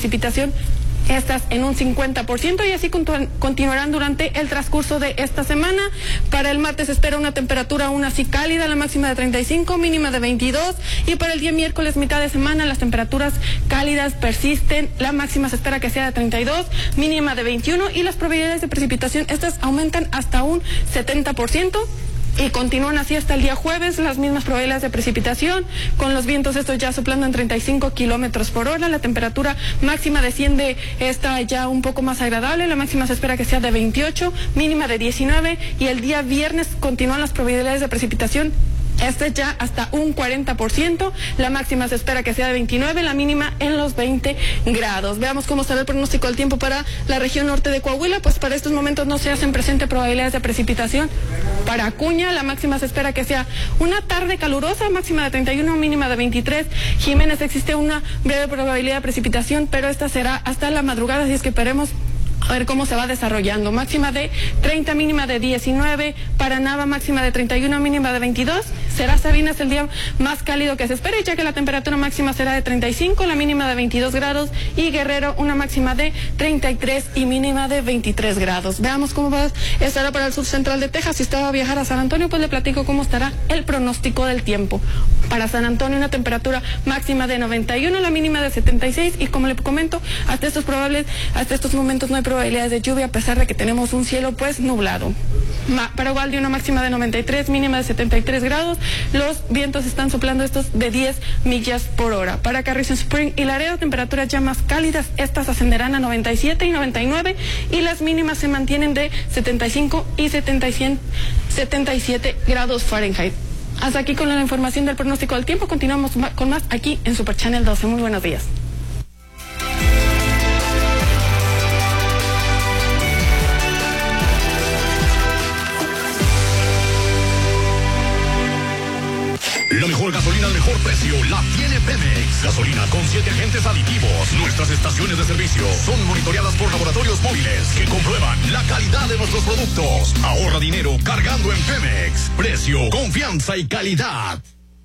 precipitación, estas en un 50%, y así continuarán durante el transcurso de esta semana. Para el martes se espera una temperatura aún así cálida, la máxima de 35, mínima de 22, y para el día miércoles, mitad de semana, las temperaturas cálidas persisten, la máxima se espera que sea de 32, mínima de 21, y las probabilidades de precipitación, estas aumentan hasta un 70%. Y continúan así hasta el día jueves, las mismas probabilidades de precipitación, con los vientos estos ya soplando en 35 kilómetros por hora. La temperatura máxima desciende, esta ya un poco más agradable, la máxima se espera que sea de 28, mínima de 19, y el día viernes continúan las probabilidades de precipitación, este ya hasta un 40%, la máxima se espera que sea de 29, la mínima en los 20 grados. Veamos cómo estará el pronóstico del tiempo para la región norte de Coahuila. Pues para estos momentos no se hacen presente probabilidades de precipitación. Para Acuña, la máxima se espera que sea una tarde calurosa, máxima de 31, mínima de 23. Jiménez, existe una breve probabilidad de precipitación, pero esta será hasta la madrugada, así es que esperemos a ver cómo se va desarrollando. Máxima de 30, mínima de 19. Para Nava, máxima de 31, mínima de 22. Será Sabinas el día más cálido que se espera, ya que la temperatura máxima será de 35, la mínima de 22 grados. Y Guerrero, una máxima de 33 y mínima de 23 grados. Veamos cómo estará para el sur central de Texas. Si usted va a viajar a San Antonio, pues le platico cómo estará el pronóstico del tiempo. Para San Antonio, una temperatura máxima de 91, la mínima de 76. Y como le comento, hasta estos momentos no hay probabilidades de lluvia, a pesar de que tenemos un cielo pues nublado. Para Uvalde, una máxima de 93, mínima de 73 grados. Los vientos están soplando estos de 10 millas por hora. Para Carrizo Spring y Laredo, temperaturas ya más cálidas, estas ascenderán a 97 y 99, y las mínimas se mantienen de 75 y 77 grados Fahrenheit. Hasta aquí con la información del pronóstico del tiempo. Continuamos con más aquí en Super Channel 12. Muy buenos días. La mejor gasolina al mejor precio la tiene Pemex. Gasolina con 7 agentes aditivos. Nuestras estaciones de servicio son monitoreadas por laboratorios móviles que comprueban la calidad de nuestros productos. Ahorra dinero cargando en Pemex. Precio, confianza y calidad.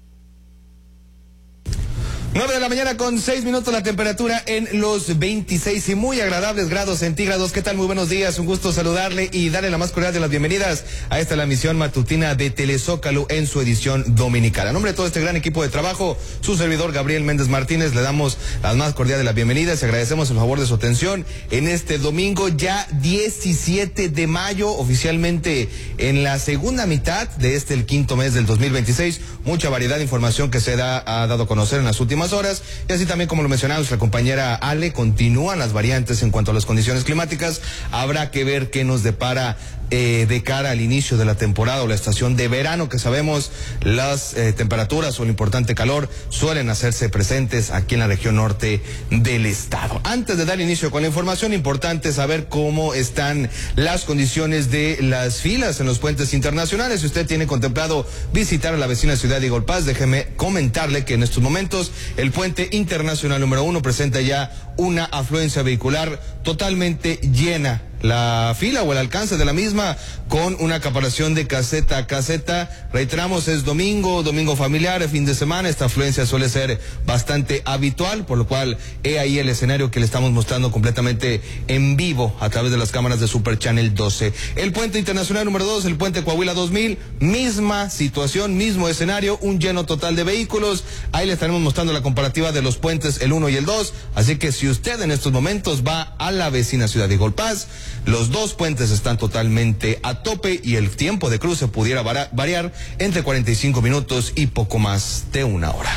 9 de la mañana con 6 minutos, la temperatura en los 26 y muy agradables grados centígrados. ¿Qué tal? Muy buenos días, un gusto saludarle y darle la más cordial de las bienvenidas a esta la misión matutina de Telezócalo en su edición dominical. A nombre de todo este gran equipo de trabajo, su servidor Gabriel Méndez Martínez, le damos las más cordiales de las bienvenidas y agradecemos el favor de su atención en este domingo ya 17 de mayo, oficialmente en la segunda mitad de el quinto mes del 2026. Mucha variedad de información que se ha dado a conocer en las últimas horas, y así también, como lo mencionaba nuestra compañera Ale, continúan las variantes en cuanto a las condiciones climáticas. Habrá que ver qué nos depara de cara al inicio de la temporada o la estación de verano, que sabemos las temperaturas o el importante calor suelen hacerse presentes aquí en la región norte del estado. Antes de dar inicio con la información, importante saber cómo están las condiciones de las filas en los puentes internacionales. Si usted tiene contemplado visitar a la vecina ciudad de Eagle Pass, déjeme comentarle que en estos momentos el puente internacional número 1 presenta ya una afluencia vehicular totalmente llena. La fila o el alcance de la misma con una caparación de caseta a caseta. Reiteramos, es domingo familiar, fin de semana. Esta afluencia suele ser bastante habitual, por lo cual he ahí el escenario que le estamos mostrando completamente en vivo a través de las cámaras de Super Channel 12. El puente internacional número 2, el puente Coahuila 2000, misma situación, mismo escenario, un lleno total de vehículos. Ahí le estaremos mostrando la comparativa de los puentes, el 1 y el 2. Así que si usted en estos momentos va a la vecina ciudad de Eagle Pass, los dos puentes están totalmente a tope y el tiempo de cruce pudiera variar entre 45 minutos y poco más de una hora.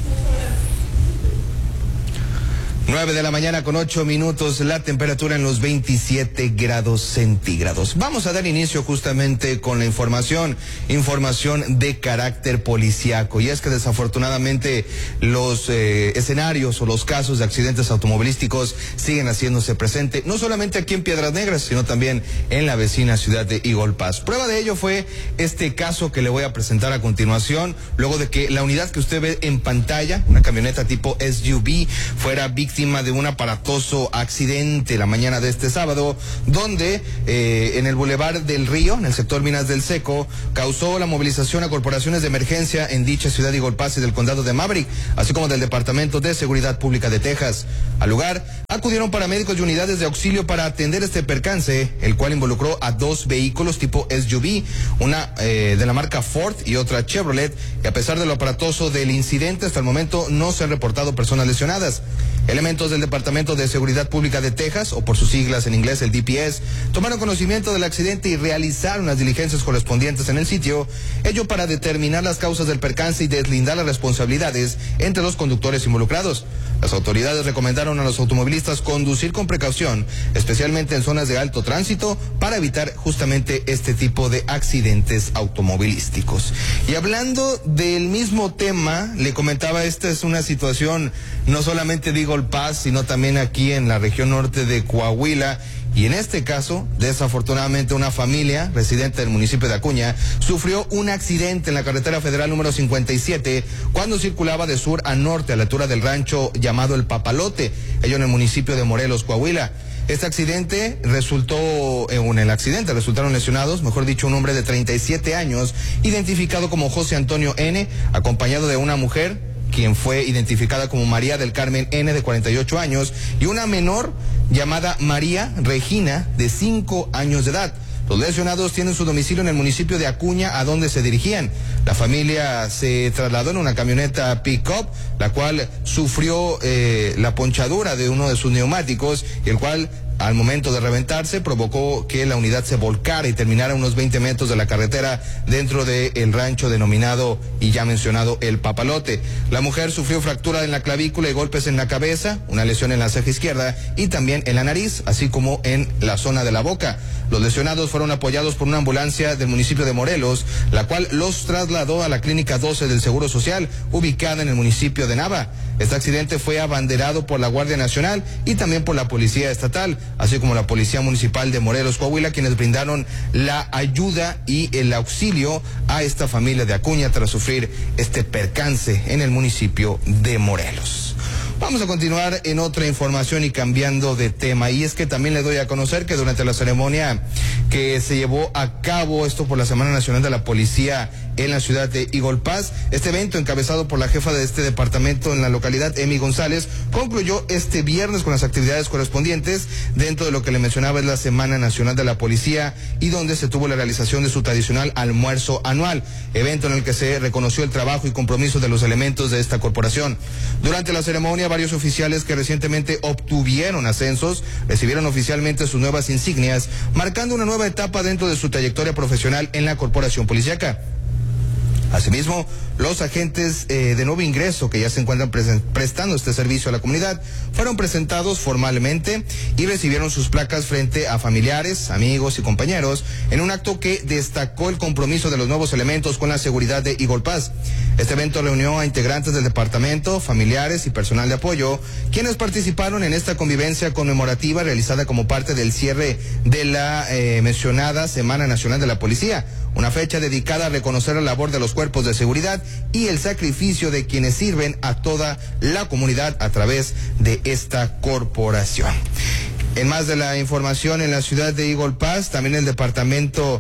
9 de la mañana con 8 minutos, la temperatura en los 27 grados centígrados. Vamos a dar inicio justamente con la información de carácter policíaco. Y es que desafortunadamente los escenarios o los casos de accidentes automovilísticos siguen haciéndose presente, no solamente aquí en Piedras Negras, sino también en la vecina ciudad de Eagle Pass. Prueba de ello fue este caso que le voy a presentar a continuación, luego de que la unidad que usted ve en pantalla, una camioneta tipo SUV, fuera víctima víctima de un aparatoso accidente la mañana de este sábado, donde en el Boulevard del Río, en el sector Minas del Seco, causó la movilización a corporaciones de emergencia en dicha ciudad de Eagle Pass y del condado de Maverick, así como del Departamento de Seguridad Pública de Texas. Al lugar acudieron paramédicos y unidades de auxilio para atender este percance, el cual involucró a 2 vehículos tipo SUV, una de la marca Ford y otra Chevrolet, y a pesar de lo aparatoso del incidente, hasta el momento no se han reportado personas lesionadas. Elementos del Departamento de Seguridad Pública de Texas, o por sus siglas en inglés el DPS, tomaron conocimiento del accidente y realizaron las diligencias correspondientes en el sitio, ello para determinar las causas del percance y deslindar las responsabilidades entre los conductores involucrados. Las autoridades recomendaron a los automovilistas conducir con precaución, especialmente en zonas de alto tránsito, para evitar justamente este tipo de accidentes automovilísticos. Y hablando del mismo tema, le comentaba, esta es una situación no solamente de Eagle Pass, sino también aquí en la región norte de Coahuila. Y en este caso, desafortunadamente, una familia residente del municipio de Acuña sufrió un accidente en la carretera federal número 57 cuando circulaba de sur a norte a la altura del rancho llamado El Papalote, ello en el municipio de Morelos, Coahuila. Este accidente en el accidente resultaron lesionados, mejor dicho, un hombre de 37 años, identificado como José Antonio N., acompañado de una mujer, quien fue identificada como María del Carmen N., de 48 años, y una menor llamada María Regina, de 5 años de edad. Los lesionados tienen su domicilio en el municipio de Acuña, a donde se dirigían. La familia se trasladó en una camioneta pick-up, la cual sufrió la ponchadura de uno de sus neumáticos, y el cual, al momento de reventarse, provocó que la unidad se volcara y terminara a unos 20 metros de la carretera dentro del rancho denominado y ya mencionado El Papalote. La mujer sufrió fractura en la clavícula y golpes en la cabeza, una lesión en la ceja izquierda y también en la nariz, así como en la zona de la boca. Los lesionados fueron apoyados por una ambulancia del municipio de Morelos, la cual los trasladó a la Clínica 12 del Seguro Social, ubicada en el municipio de Nava. Este accidente fue abanderado por la Guardia Nacional y también por la Policía Estatal, así como la Policía Municipal de Morelos, Coahuila, quienes brindaron la ayuda y el auxilio a esta familia de Acuña tras sufrir este percance en el municipio de Morelos. Vamos a continuar en otra información y cambiando de tema, y es que también le doy a conocer que durante la ceremonia que se llevó a cabo, esto por la Semana Nacional de la Policía en la ciudad de Eagle Pass, este evento encabezado por la jefa de este departamento en la localidad, Emi González, concluyó este viernes con las actividades correspondientes dentro de lo que le mencionaba es la Semana Nacional de la Policía, y donde se tuvo la realización de su tradicional almuerzo anual, evento en el que se reconoció el trabajo y compromiso de los elementos de esta corporación. Durante la ceremonia, varios oficiales que recientemente obtuvieron ascensos recibieron oficialmente sus nuevas insignias, marcando una nueva etapa dentro de su trayectoria profesional en la corporación policíaca. Asimismo, los agentes de nuevo ingreso que ya se encuentran prestando este servicio a la comunidad fueron presentados formalmente y recibieron sus placas frente a familiares, amigos y compañeros en un acto que destacó el compromiso de los nuevos elementos con la seguridad de Eagle Pass. Este evento reunió a integrantes del departamento, familiares y personal de apoyo, quienes participaron en esta convivencia conmemorativa realizada como parte del cierre de la mencionada Semana Nacional de la Policía, una fecha dedicada a reconocer la labor de los cuerpos de seguridad y el sacrificio de quienes sirven a toda la comunidad a través de esta corporación. En más de la información, en la ciudad de Eagle Pass, también el departamento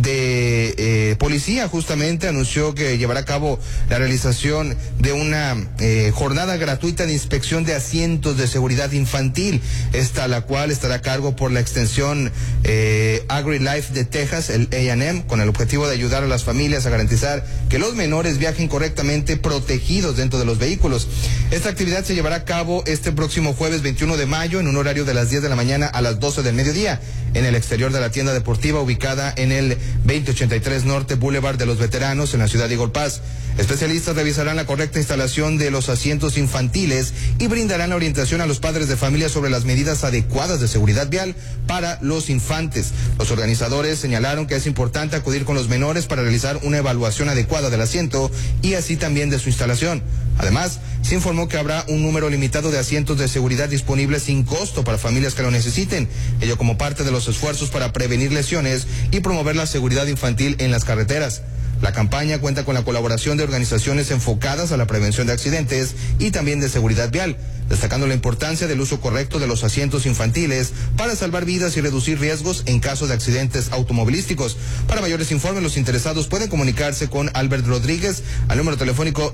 de policía justamente anunció que llevará a cabo la realización de una jornada gratuita de inspección de asientos de seguridad infantil, esta la cual estará a cargo por la extensión AgriLife de Texas, el A&M, con el objetivo de ayudar a las familias a garantizar que los menores viajen correctamente protegidos dentro de los vehículos. Esta actividad se llevará a cabo este próximo jueves 21 de mayo en un horario de las 10 de la mañana a las 12 del mediodía en el exterior de la tienda deportiva ubicada en el 2083 Norte Boulevard de los Veteranos en la ciudad de Eagle Pass. Especialistas revisarán la correcta instalación de los asientos infantiles y brindarán la orientación a los padres de familia sobre las medidas adecuadas de seguridad vial para los infantes. Los organizadores señalaron que es importante acudir con los menores para realizar una evaluación adecuada del asiento y así también de su instalación. Además, se informó que habrá un número limitado de asientos de seguridad disponibles sin costo para familias que lo necesiten, ello como parte de los esfuerzos para prevenir lesiones y promover la seguridad infantil en las carreteras. La campaña cuenta con la colaboración de organizaciones enfocadas a la prevención de accidentes y también de seguridad vial, destacando la importancia del uso correcto de los asientos infantiles para salvar vidas y reducir riesgos en caso de accidentes automovilísticos. Para mayores informes, los interesados pueden comunicarse con Albert Rodríguez al número telefónico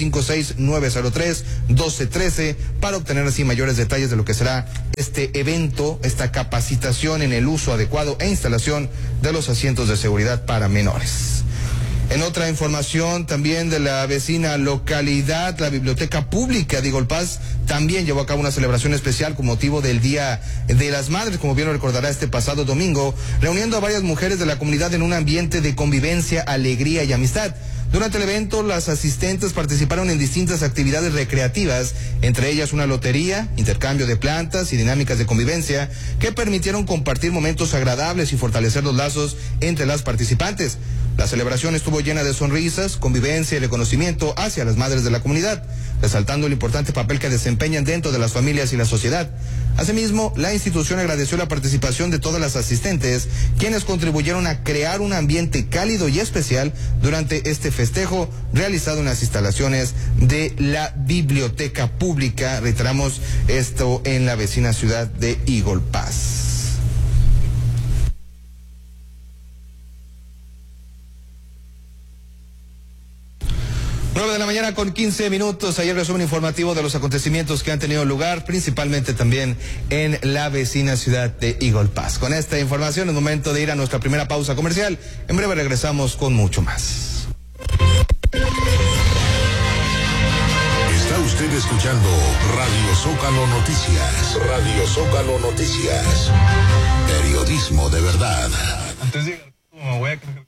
956-903-1213 para obtener así mayores detalles de lo que será este evento, esta capacitación en el uso adecuado e instalación de los asientos de seguridad para menores. En otra información también de la vecina localidad, la Biblioteca Pública de Igolpaz también llevó a cabo una celebración especial con motivo del Día de las Madres, como bien lo recordará, este pasado domingo, reuniendo a varias mujeres de la comunidad en un ambiente de convivencia, alegría y amistad. Durante el evento, las asistentes participaron en distintas actividades recreativas, entre ellas una lotería, intercambio de plantas y dinámicas de convivencia que permitieron compartir momentos agradables y fortalecer los lazos entre las participantes. La celebración estuvo llena de sonrisas, convivencia y reconocimiento hacia las madres de la comunidad, resaltando el importante papel que desempeñan dentro de las familias y la sociedad. Asimismo, la institución agradeció la participación de todas las asistentes, quienes contribuyeron a crear un ambiente cálido y especial durante este festejo realizado en las instalaciones de la Biblioteca Pública. Reiteramos esto en la vecina ciudad de Igolpaz. 9 de la mañana con 15 minutos. Ayer resumen informativo de los acontecimientos que han tenido lugar, principalmente también en la vecina ciudad de Igolpaz. Con esta información es momento de ir a nuestra primera pausa comercial. En breve regresamos con mucho más. Está usted escuchando Radio Zócalo Noticias. Radio Zócalo Noticias. Periodismo de verdad. Antes de llegar, me voy a